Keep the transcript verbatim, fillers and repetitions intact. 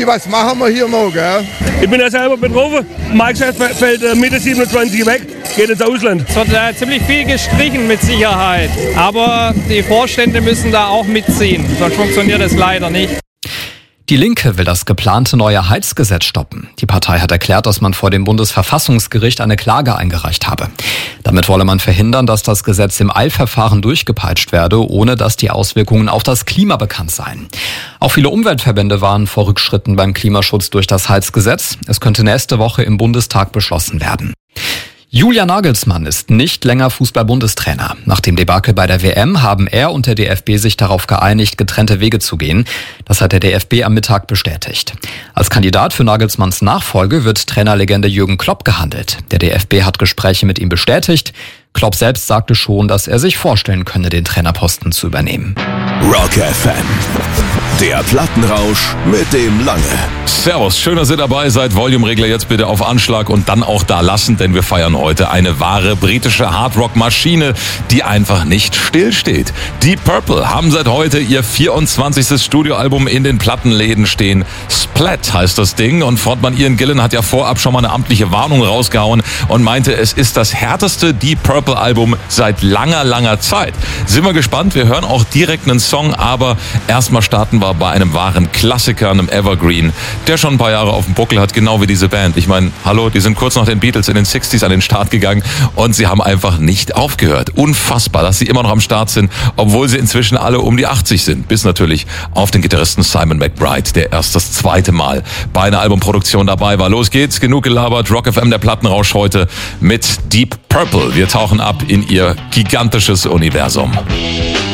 Was machen wir hier noch, gell? Ich bin ja selber betroffen. Mike fällt äh, Mitte siebenundzwanzig weg, geht ins Ausland. Es wird äh, ziemlich viel gestrichen mit Sicherheit. Aber die Vorstände müssen da auch mitziehen, sonst funktioniert es leider nicht. Die Linke will das geplante neue Heizgesetz stoppen. Die Partei hat erklärt, dass man vor dem Bundesverfassungsgericht eine Klage eingereicht habe. Damit wolle man verhindern, dass das Gesetz im Eilverfahren durchgepeitscht werde, ohne dass die Auswirkungen auf das Klima bekannt seien. Auch viele Umweltverbände warnen vor Rückschritten beim Klimaschutz durch das Heizgesetz. Es könnte nächste Woche im Bundestag beschlossen werden. Julian Nagelsmann ist nicht länger Fußball-Bundestrainer. Nach dem Debakel bei der W M haben er und der D F B sich darauf geeinigt, getrennte Wege zu gehen. Das hat der D F B am Mittag bestätigt. Als Kandidat für Nagelsmanns Nachfolge wird Trainerlegende Jürgen Klopp gehandelt. Der D F B hat Gespräche mit ihm bestätigt. Klopp selbst sagte schon, dass er sich vorstellen könne, den Trainerposten zu übernehmen. Rock F M, der Plattenrausch mit dem Lange. Servus, schön, dass ihr dabei seid. Volumeregler jetzt bitte auf Anschlag und dann auch da lassen, denn wir feiern heute eine wahre britische Hardrock-Maschine, die einfach nicht stillsteht. Deep Purple haben seit heute ihr vierundzwanzigstes Studioalbum in den Plattenläden stehen. Splat heißt das Ding und Frontmann Ian Gillan hat ja vorab schon mal eine amtliche Warnung rausgehauen und meinte, es ist das härteste Deep Purple-Album seit langer, langer Zeit. Sind wir gespannt, wir hören auch direkt einen Song, aber erstmal starten wir bei einem wahren Klassiker, einem Evergreen, der schon ein paar Jahre auf dem Buckel hat, genau wie diese Band. Ich meine, hallo, die sind kurz nach den Beatles in den sechziger an den Start gegangen und sie haben einfach nicht aufgehört. Unfassbar, dass sie immer noch am Start sind, obwohl sie inzwischen alle um die achtzig sind. Bis natürlich auf den Gitarristen Simon McBride, der erst das zweite Mal bei einer Albumproduktion dabei war. Los geht's, genug gelabert. Rock F M, der Plattenrausch heute mit Deep Purple. Wir tauchen ab in ihr gigantisches Universum.